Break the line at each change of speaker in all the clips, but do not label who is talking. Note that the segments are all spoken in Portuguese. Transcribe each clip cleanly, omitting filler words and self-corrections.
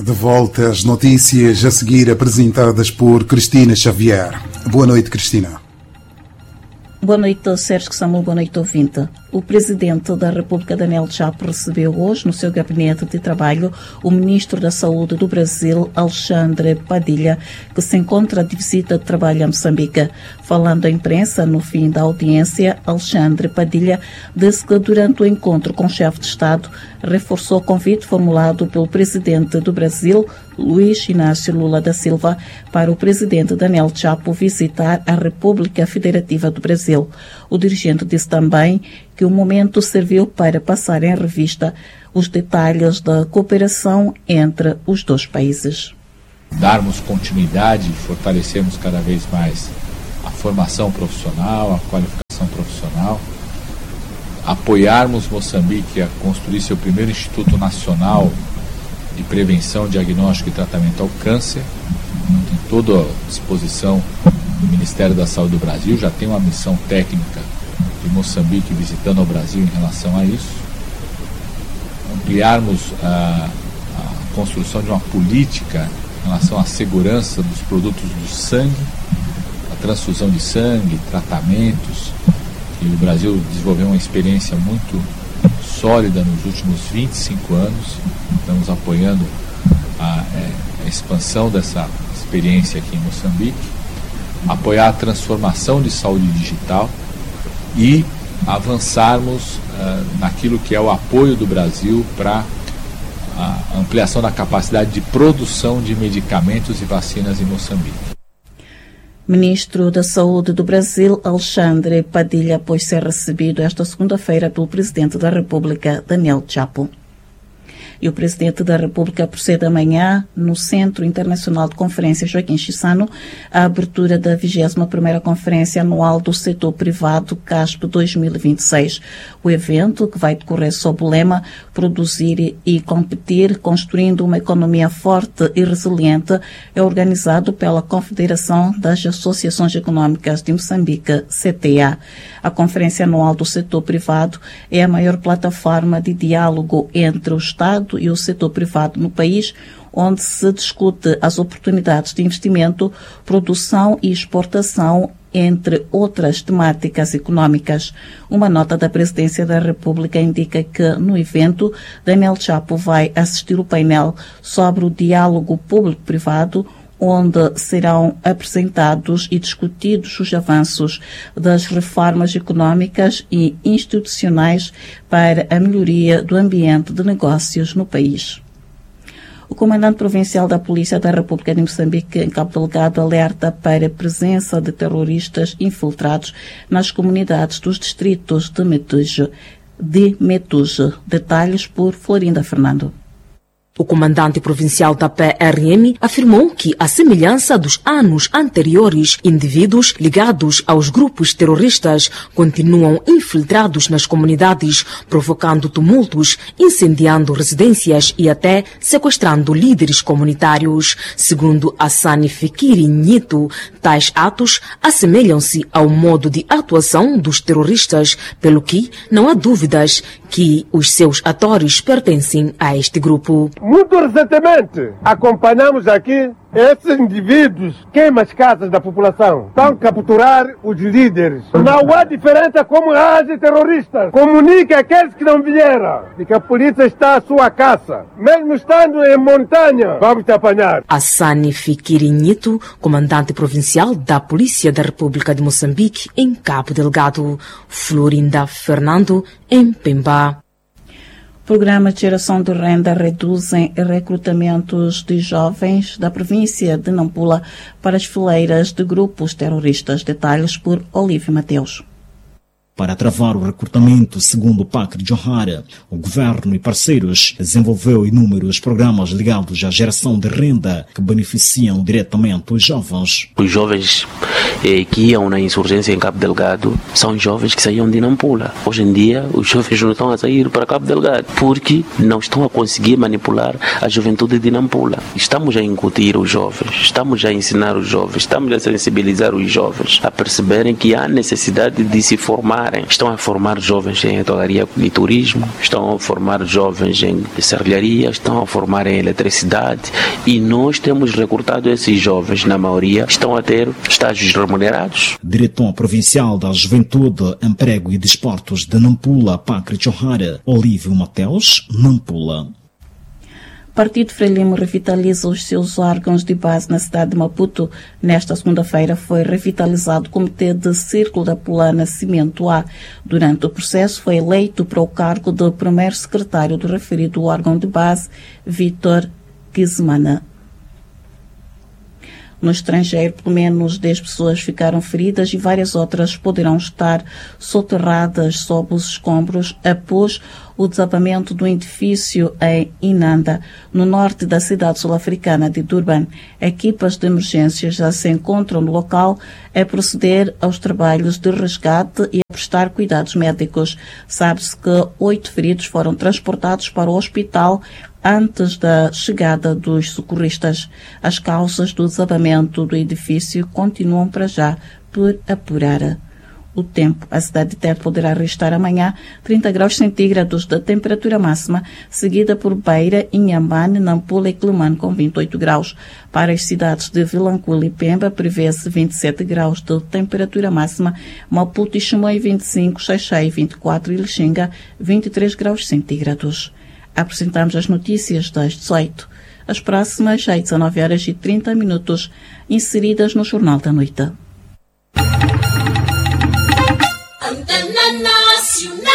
De volta às notícias a seguir apresentadas por Cristina Xavier. Boa noite, Cristina.
Boa noite, Sérgio Samuel. Boa noite, ouvinte. O Presidente da República, Daniel Chapo, recebeu hoje no seu gabinete de trabalho o Ministro da Saúde do Brasil, Alexandre Padilha, que se encontra de visita de trabalho a Moçambique. Falando à imprensa no fim da audiência, Alexandre Padilha disse que durante o encontro com o chefe de Estado reforçou o convite formulado pelo Presidente do Brasil, Luiz Inácio Lula da Silva, para o Presidente Daniel Chapo visitar a República Federativa do Brasil. O dirigente disse também que o momento serviu para passar em revista os detalhes da cooperação entre os dois países.
Darmos continuidade e fortalecermos cada vez mais a formação profissional, a qualificação profissional, apoiarmos Moçambique a construir seu primeiro Instituto Nacional de Prevenção, Diagnóstico e Tratamento ao Câncer. Tem toda a disposição do Ministério da Saúde do Brasil, já tem uma missão técnica de Moçambique visitando o Brasil em relação a isso. Ampliarmos a construção de uma política em relação à segurança dos produtos do sangue, a transfusão de sangue, tratamentos, e o Brasil desenvolveu uma experiência muito sólida nos últimos 25 anos. Estamos apoiando a expansão dessa experiência aqui em Moçambique, apoiar a transformação de saúde digital e avançarmos naquilo que é o apoio do Brasil para a ampliação da capacidade de produção de medicamentos e vacinas em Moçambique.
Ministro da Saúde do Brasil, Alexandre Padilha, após ser recebido esta segunda-feira pelo Presidente da República, Daniel Chapo. E o Presidente da República procede amanhã no Centro Internacional de Conferência Joaquim Chissano à abertura da 21ª Conferência Anual do Setor Privado CASP 2026. O evento, que vai decorrer sob o lema Produzir e Competir, construindo uma economia forte e resiliente, é organizado pela Confederação das Associações Econômicas de Moçambique, CTA. A Conferência Anual do Setor Privado é a maior plataforma de diálogo entre o Estado e o setor privado no país, onde se discute as oportunidades de investimento, produção e exportação, entre outras temáticas econômicas. Uma nota da Presidência da República indica que, no evento, Daniel Chapo vai assistir o painel sobre o diálogo público-privado, onde serão apresentados e discutidos os avanços das reformas econômicas e institucionais para a melhoria do ambiente de negócios no país. O comandante provincial da Polícia da República de Moçambique, em Cabo Delgado, alerta para a presença de terroristas infiltrados nas comunidades dos distritos de Metuge. Detalhes por Florinda Fernando.
O comandante provincial da PRM afirmou que, à semelhança dos anos anteriores, indivíduos ligados aos grupos terroristas continuam infiltrados nas comunidades, provocando tumultos, incendiando residências e até sequestrando líderes comunitários. Segundo Hassani Fikiri Nhito, tais atos assemelham-se ao modo de atuação dos terroristas, pelo que não há dúvidas que os seus atores pertencem a este grupo.
Muito recentemente, acompanhamos aqui esses indivíduos queimam as casas da população. Estão a capturar os líderes. Não há diferença como agem terroristas. Comunique àqueles que não vieram de que a polícia está à sua caça. Mesmo estando em montanha, vamos te apanhar.
Hassani Fikiri Nhito, comandante provincial da Polícia da República de Moçambique, em Cabo Delgado. Florinda Fernando, em Pemba.
Programas de geração de renda reduzem recrutamentos de jovens da província de Nampula para as fileiras de grupos terroristas. Detalhes por Olívio Mateus.
Para travar o recrutamento, segundo o PAC de Johara, o governo e parceiros desenvolveu inúmeros programas ligados à geração de renda que beneficiam diretamente os jovens.
Os jovens que iam na insurgência em Cabo Delgado são jovens que saíam de Nampula. Hoje em dia, os jovens não estão a sair para Cabo Delgado porque não estão a conseguir manipular a juventude de Nampula. Estamos a incutir os jovens, estamos a ensinar os jovens, estamos a sensibilizar os jovens a perceberem que há necessidade de se formar formarem. Estão a formar jovens em hotelaria e turismo, estão a formar jovens em serralharia, estão a formar em eletricidade, e nós temos recrutado esses jovens, na maioria, estão a ter estágios remunerados.
Diretor Provincial da Juventude, Emprego e Desportos de Nampula, Pacre Johara, Olívio Mateus, Nampula.
Partido Frelimo revitaliza os seus órgãos de base na cidade de Maputo. Nesta segunda-feira foi revitalizado o Comitê de Círculo da Pula Nascimento A. Durante o processo foi eleito para o cargo de primeiro secretário do referido órgão de base, Vítor Gizmana. No estrangeiro, pelo menos 10 pessoas ficaram feridas e várias outras poderão estar soterradas sob os escombros após o desabamento do edifício em Inanda, no norte da cidade sul-africana de Durban. Equipas de emergência já se encontram no local a proceder aos trabalhos de resgate e a prestar cuidados médicos. Sabe-se que 8 feridos foram transportados para o hospital antes da chegada dos socorristas. As causas do desabamento do edifício continuam para já por apurar. O tempo: a cidade de Tete poderá registrar amanhã 30 graus centígrados de temperatura máxima, seguida por Beira, Inhambane, Nampula e Quelimane com 28 graus. Para as cidades de Vilanculo e Pemba, prevê-se 27 graus de temperatura máxima, Maputo e Chimoio 25, Xaixai 24 e Lixinga 23 graus centígrados. Apresentamos as notícias das 18. As próximas às 19h30, inseridas no Jornal da Noite.
Antena Nacional.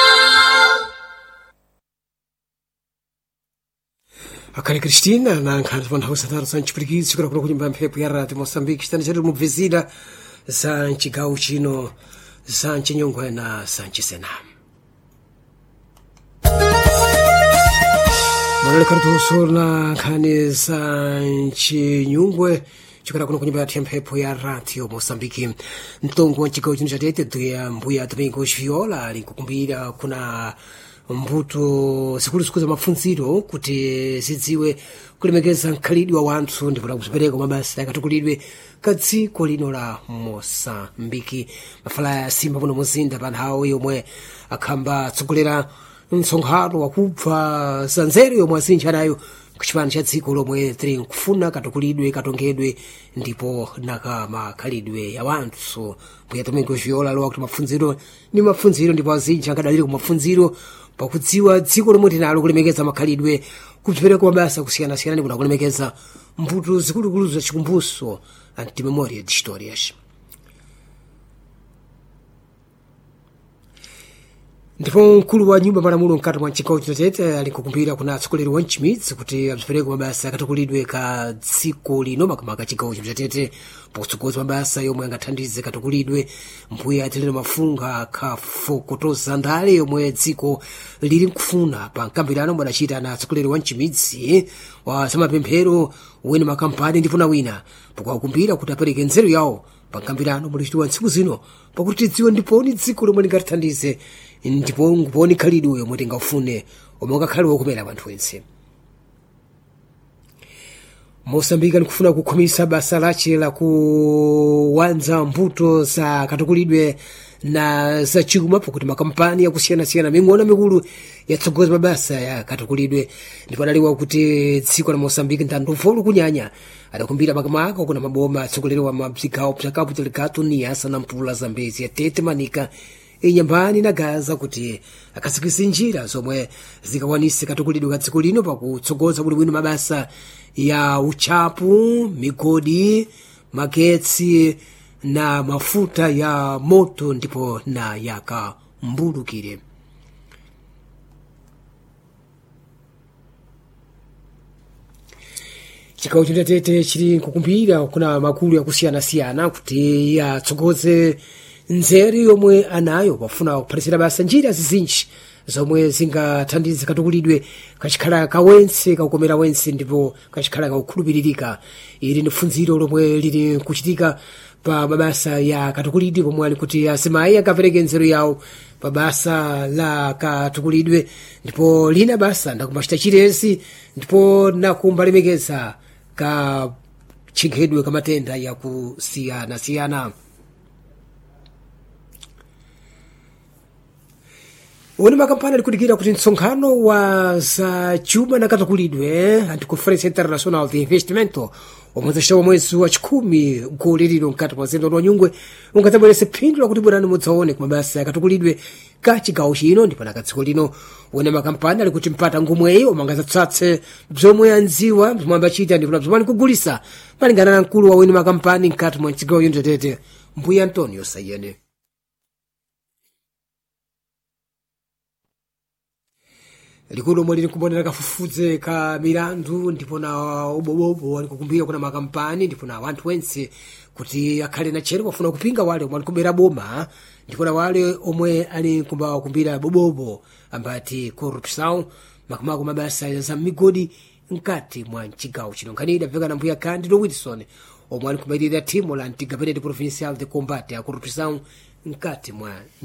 A Kari Cristina, na Ankara von Hausadar, Sanchi Preguiz, que procura kunyumba mpepo ya Radio Moçambique, está nijero mubvizira, Sanchi Gauchino, Sanchi Nyungwe na Sanchi Sena. Manole Cardoso na Kani Sanchi Nyungwe, chikara kuno kunyumba ya mpepo ya Radio Moçambique. Mtongo nchiko chino chatete tuya mbuya domingo Viola, linkukumbira kuna mbuto sikulu za mafunziro kuti zidziwe kulemekeza nkhalidwe wa wanthu ndipo kuzipereka mabasa yakatukulidwe kadziko lino la Moçambique. Mafala ya Simba muno muzinda pa nthawi yomwe akhamba atsogolera msonkhano wakubva zanzeru yomwe azintcha nayo kuchipani cha dziko lomwe tiri nkufuna katukulidwe katongedwe ndipo nakamakhalidwe ya wanthu. Mbuya Domingo Viola lowa kuti mafunziro ni mafunziro ndipo azintcha akadalire ku mafunziro pakudziwa dziko lomwe tinalo kulemekeza makhalidwe kuzipereka mabasa kusiyana-siyana ndipo kulemekeza mbuto zikulukulu za chikumbuso antimemoria de histórias. Ndipo mkulu wa nyumba malamulo mkati mwa chigawo cha Tete alikukumbira kuna atsogoleri wa nchimidzi kuti azipereke mabasa akatukulidwe ka dziko lino makamaka chigawo cha Tete potsogoza mabasa yomwe angathandize katukulidwe. Mbuya atilero mafunga kafokotoza ndale yomwe dziko lili nkufuna pa mkambirano omwe adachita na atsogoleri wa nchimidzi wa samapemphero wena makampani ndifuna wina pakuwakumbira kuti apereke nzeru yawo pa mkambirano omwe adachitiwa ntsiku zino pakuti tidziwe ndiponi dziko lomwe lingathandize ndipo nguponi khalidwe yomwe tingafune omwe ngakhale wokomera anthu onse. Moçambique alikufuna kukhumisa basa lace la kuwanza mbuto za katukulidwe na za chuma pakuti makampani yakusiyana-siyana ming'ono mikulu yatsogoza mabasa ya katukulidwe. Ndipo adaliwa kuti dziko la Moçambique ndandofolo kunyanya adakumbira makamaka kuna maboma atsogoleri wa mabzigawo bzakapu Delegado Niassa, Nampula, Zambezi, Tete, Manica, Inhambane na Gaza kuti akazikise njira zomwe zikawanise katukulidwe ka dziko lino pakutsogoza bwinobwino mabasa ya uchapu, migodi, magetsi na mafuta ya moto ndipo na yakambulukire. Chigawo cha Tete chili nkukumbira kuna makulu yakusiyana-siyana kuti yatsogoze nzeri yomwe anayo pafuna kuphatisira basa njira zizinji zomwe zingathandize katukulidwe kachikhala kawense kaukomera wense ndipo kachikhala kaukhulupiririka. Ili ni funziro lomwe lili kuchitika pa mabasa ya katukulidwe pomwe ali kuti azimayi akapereke nzeru yawo pa basa la katukulidwe ndipo lina basa ndakumbachita chirezi ndipo nakumbalemekeza ka chingedwe ka matenda yakusiyana-siyana. Wone makampani alikudikira kuti msonkhano wa za chuma na katakulidwe anti-conference international de investimento omwezeshawa mwezi wa 10 goli lino mkati mwa zendo wa Nyungwe ungatabwerese phindu lakuti bwerani mudzaone kumabasa yakatakulidwe kachigawo chino ndipo nakatsiko lino. Wone makampani alikuti mpata ngomweyi omangazatsatse bzomwe yanziwa bzomwe ambachita ndipo bzomwe kugulisa malingana na mkulu wa wone makampani mkati mwa chigawo chino Tete Mbuya Antonio Sayene. Likulu mwali likubonera kafufuze ka milandu ndipo na ubobobo walikukumbira kuna makampani ndipo na wanthu wense kuti akhale na chero wafuna kupinga wale omwe alikubera boma ndipo na wale omwe ali kumbira bobobo ambati corruption makamako mabasa za migodi mkati mwa chigawo chino. Nkhani idabveka na Mbuya Candido Wilson omwe alikumbira timu la anti-gabinete provincial de combate a corruption mkati mwa